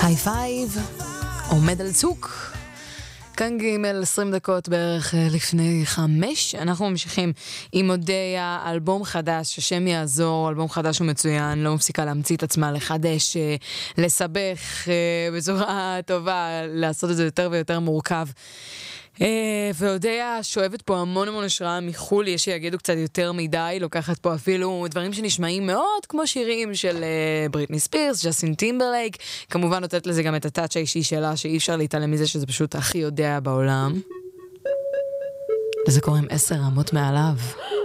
היי פייב, עומד על צוק. כאן גימל 20 דקות בערך לפני 5. אנחנו ממשיכים עם אודיה, אלבום חדש, השם יעזור, אלבום חדש ומצוין, לא מפסיקה להמציא את עצמה, לחדש, לסבך בצורה טובה, לעשות את זה יותר ויותר מורכב. ואודיה שואבת פה המון המון השראה מחול, יש שיגידו קצת יותר מדי, לוקחת פה אפילו דברים שנשמעים מאוד כמו שירים של בריטני ספירס, ג'סטין טימברלייק, כמובן נותנת לזה גם את הטאץ' האישי שלה, שאי אפשר להתעלם מזה שזה פשוט הכי יודע בעולם. וזה קורה עם 10 רמות מעליו.